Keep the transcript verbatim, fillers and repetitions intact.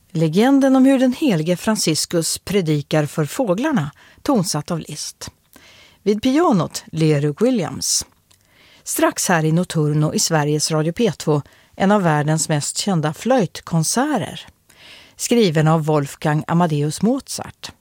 Legenden om hur den helige Franciscus predikar för fåglarna, tonsatt av Liszt. Vid pianot Leroy Williams. Strax här i Notturno i Sveriges Radio P två, en av världens mest kända flöjtkonserter. Skriven av Wolfgang Amadeus Mozart.